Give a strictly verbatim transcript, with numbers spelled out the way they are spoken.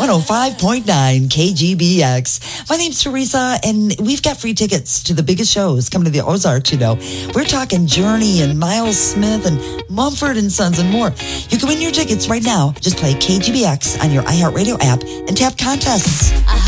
one oh five point nine K G B X. My name's Teresa, and we've got free tickets to the biggest shows coming to the Ozarks, you know. We're talking Journey and Miles Smith and Mumford and Sons and more. You can win your tickets right now. Just play K G B X on your iHeartRadio app and tap contests.